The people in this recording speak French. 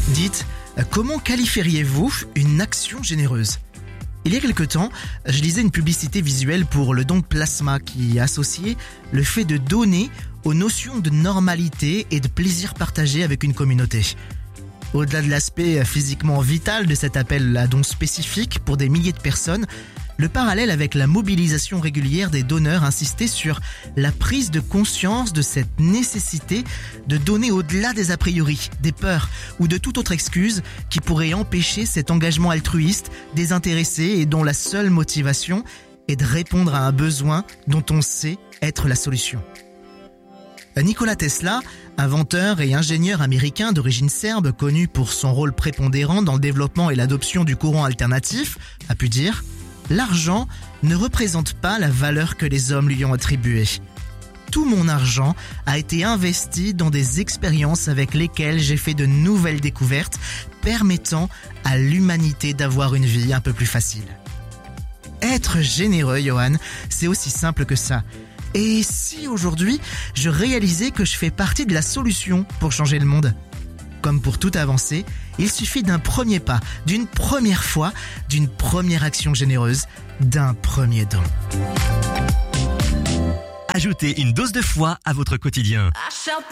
Dites, comment qualifieriez-vous une action généreuse ? Il y a quelque temps, je lisais une publicité visuelle pour le don de plasma qui associait le fait de donner aux notions de normalité et de plaisir partagé avec une communauté. Au-delà de l'aspect physiquement vital de cet appel à don spécifique pour des milliers de personnes, le parallèle avec la mobilisation régulière des donneurs insistait sur la prise de conscience de cette nécessité de donner au-delà des a priori, des peurs ou de toute autre excuse qui pourrait empêcher cet engagement altruiste, désintéressé et dont la seule motivation est de répondre à un besoin dont on sait être la solution. Nikola Tesla, inventeur et ingénieur américain d'origine serbe connu pour son rôle prépondérant dans le développement et l'adoption du courant alternatif, a pu dire « L'argent ne représente pas la valeur que les hommes lui ont attribuée. Tout mon argent a été investi dans des expériences avec lesquelles j'ai fait de nouvelles découvertes permettant à l'humanité d'avoir une vie un peu plus facile. » Être généreux, Johan, c'est aussi simple que ça. Et si aujourd'hui, je réalisais que je fais partie de la solution pour changer le monde ? Comme pour toute avancée, il suffit d'un premier pas, d'une première fois, d'une première action généreuse, d'un premier don. Ajoutez une dose de foi à votre quotidien.